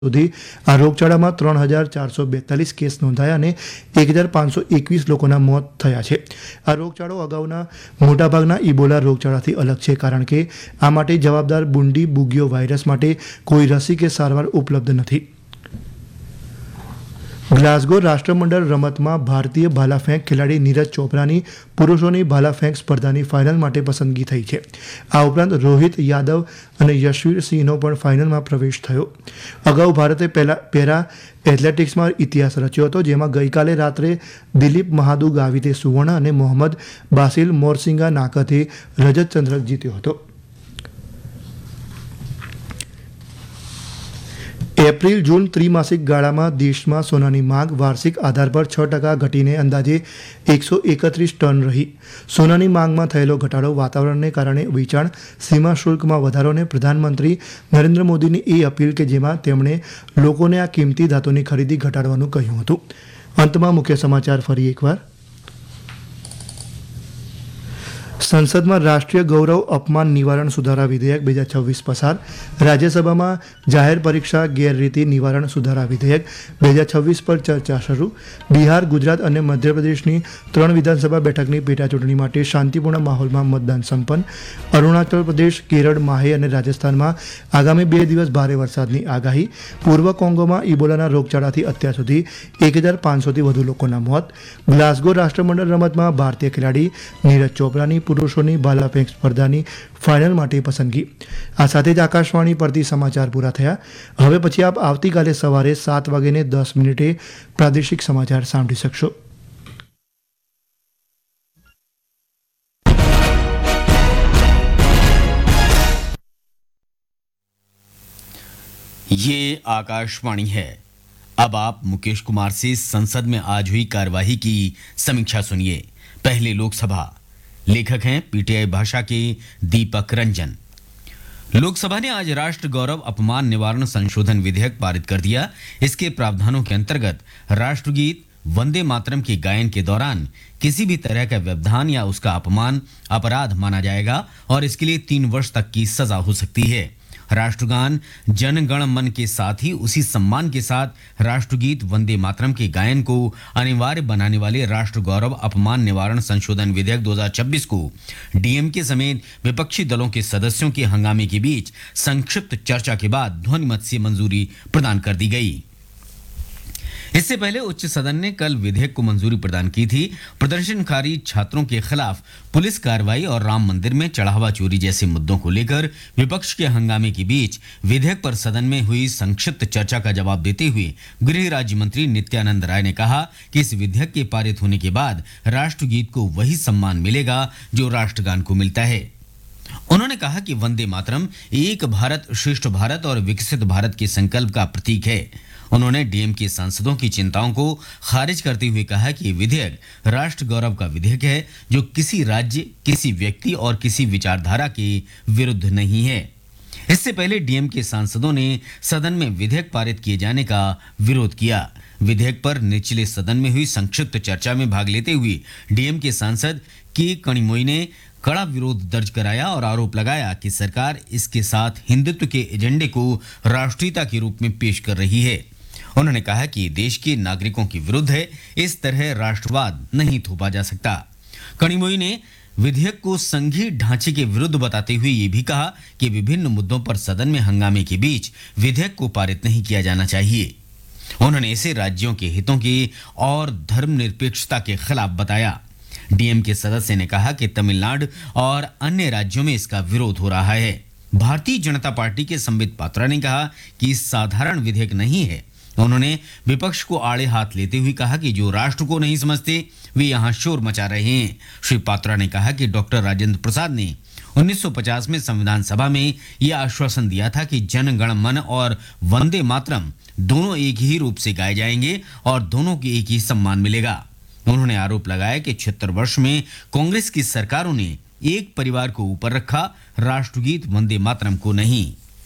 સુધી આ રોગચાળામાં 3,442 કેસ નોંધાયા અને 1,521 લોકોના મોત થયા છે. આ રોગચાળો અગાઉના મોટાભાગના ઇબોલા રોગચાળાથી અલગ છે, કારણ કે આ માટે જવાબદાર બુંડી બુગિયો વાયરસ માટે કોઈ રસી કે સારવાર ઉપલબ્ધ નથી. ગ્લાસગો રાષ્ટ્રમંડળ રમતમાં ભારતીય ભાલાફેંક ખેલાડી નીરજ ચોપરાની પુરુષોની ભાલાફેંક સ્પર્ધાની ફાઇનલ માટે પસંદગી થઈ છે. આ ઉપરાંત રોહિત યાદવ અને યશવીર સિંહનો પણ ફાઇનલમાં પ્રવેશ થયો. અગાઉ ભારતે પેરા એથ્લેટિક્સમાં ઇતિહાસ રચ્યો હતો, જેમાં ગઈકાલે રાત્રે દિલીપ મહાદુ ગાવિતે સુવર્ણ અને મોહમ્મદ બાસિલ મોરસિંગા નાકતે રજત ચંદ્રક જીત્યો હતો. એપ્રિલ જૂન ત્રિમાસિક ગાળામાં દેશમાં સોનાની માંગ વાર્ષિક આધાર પર 6% ઘટીને અંદાજે 131 ટન રહી. સોનાની માંગમાં થયેલો ઘટાડો વાતાવરણને કારણે વેચાણ સીમા શુલ્કમાં વધારો અને પ્રધાનમંત્રી નરેન્દ્ર મોદીની એ અપીલ કે જેમાં તેમણે લોકોને આ કિંમતી ધાતુની ખરીદી ઘટાડવાનું કહ્યું હતું. અંતમાં મુખ્ય સમાચાર ફરી એકવાર. સંસદમાં રાષ્ટ્રીય ગૌરવ અપમાન નિવારણ સુધારા વિધેયક 2026 પસાર. રાજ્યસભામાં જાહેર પરીક્ષા ગેરરીતિ નિવારણ સુધારા વિધેયક 2026 પર ચર્ચા શરૂ. બિહાર, ગુજરાત અને મધ્યપ્રદેશની 3 વિધાનસભા બેઠકની પેટાચૂંટણી માટે શાંતિપૂર્ણ માહોલમાં મતદાન સંપન્ન. અરુણાચલ પ્રદેશ, કેરળ, માહે અને રાજસ્થાનમાં આગામી 2 દિવસ ભારે વરસાદની આગાહી. પૂર્વ કોંગોમાં ઇબોલાના રોગચાળાથી અત્યાર સુધી 1,500થી વધુ લોકોના મોત. ગ્લાસગો રાષ્ટ્રમંડળ રમતમાં ભારતીય ખેલાડી નીરજ ચોપરાની પુરુષોની ભાલાફેંક સ્પર્ધાની ફાઇનલ માટે પસંદગી. આ સાથે જ આકાશવાણી પરથી સમાચાર પૂરા થયા. હવે પછી આપ આવતીકાલે સવારે 7:10 પ્રાદેશિક સમાચાર સાંભળી શકશો. ये आकाशवाणी है. अब आप मुकेश कुमार से संसद में आज हुई कार्यवाही की समीक्षा सुनिए. पहले लोकसभा. लेखक हैं पीटीआई भाषा के दीपक रंजन. लोकसभा ने आज राष्ट्र गौरव अपमान निवारण संशोधन विधेयक पारित कर दिया. इसके प्रावधानों के अंतर्गत राष्ट्रगीत वंदे मातरम के गायन के दौरान किसी भी तरह का व्यवधान या उसका अपमान अपराध माना जाएगा और इसके लिए 3 वर्ष तक की सजा हो सकती है. राष्ट्रगान जन गण मन के साथ ही उसी सम्मान के साथ राष्ट्रगीत वंदे मातरम के गायन को अनिवार्य बनाने वाले राष्ट्र गौरव अपमान निवारण संशोधन विधेयक 2026 को डीएमके समेत विपक्षी दलों के सदस्यों के हंगामे के बीच संक्षिप्त चर्चा के बाद ध्वनिमत से मंजूरी प्रदान कर दी गई. इससे पहले उच्च सदन ने कल विधेयक को मंजूरी प्रदान की थी. प्रदर्शनकारी छात्रों के खिलाफ पुलिस कार्रवाई और राम मंदिर में चढ़ावा चोरी जैसे मुद्दों को लेकर विपक्ष के हंगामे के बीच विधेयक पर सदन में हुई संक्षिप्त चर्चा का जवाब देते हुए गृह राज्य मंत्री नित्यानंद राय ने कहा कि इस विधेयक के पारित होने के बाद राष्ट्रगीत को वही सम्मान मिलेगा जो राष्ट्रगान को मिलता है. उन्होंने कहा कि वंदे मातरम एक भारत श्रेष्ठ भारत और विकसित भारत के संकल्प का प्रतीक है. उन्होंने डीएमके सांसदों की चिंताओं को खारिज करते हुए कहा कि ये विधेयक राष्ट्र गौरव का विधेयक है जो किसी राज्य, किसी व्यक्ति और किसी विचारधारा के विरुद्ध नहीं है. इससे पहले डीएमके सांसदों ने सदन में विधेयक पारित किए जाने का विरोध किया. विधेयक पर निचले सदन में हुई संक्षिप्त चर्चा में भाग लेते हुए डीएमके सांसद के कनिमोई ने कड़ा विरोध दर्ज कराया और आरोप लगाया कि सरकार इसके साथ हिंदुत्व के एजेंडे को राष्ट्रीयता के रूप में पेश कर रही है. उन्होंने कहा कि देश के नागरिकों के विरुद्ध है. इस तरह राष्ट्रवाद नहीं थोपा जा सकता. कनिमोई ने विधेयक को संघीय ढांचे के विरुद्ध बताते हुए ये भी कहा कि विभिन्न मुद्दों पर सदन में हंगामे के बीच विधेयक को पारित नहीं किया जाना चाहिए. उन्होंने इसे राज्यों के हितों की और धर्मनिरपेक्षता के खिलाफ बताया. डीएम के सदस्य ने कहा कि तमिलनाडु और अन्य राज्यों में इसका विरोध हो रहा है. भारतीय जनता पार्टी के संबित पात्रा ने कहा कि साधारण विधेयक नहीं है. उन्होंने विपक्ष को आड़े हाथ लेते हुए कहा कि जो राष्ट्र को नहीं समझते वे यहाँ शोर मचा रहे हैं. श्री पात्रा ने कहा कि डॉक्टर राजेंद्र प्रसाद ने 1950 में संविधान सभा में यह आश्वासन दिया था कि जन गण मन और वंदे मातरम दोनों एक ही रूप से गाए जाएंगे और दोनों को एक ही सम्मान मिलेगा. उन्होंने आरोप लगाया कि 76 वर्ष में कांग्रेस की सरकारों ने एक परिवार को ऊपर रखा, राष्ट्रगीत वंदे मातरम को नहीं.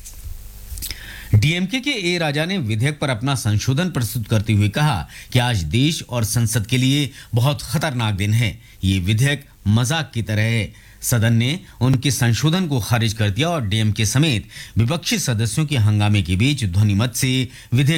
डीएमके के ए राजा ने विधेयक पर अपना संशोधन प्रस्तुत करते हुए कहा कि आज देश और संसद के लिए बहुत खतरनाक दिन है. ये विधेयक मजाक की तरह है. सदन ने उनके संशोधन को खारिज कर दिया और डीएमके समेत विपक्षी सदस्यों के हंगामे के बीच ध्वनिमत से विधेयक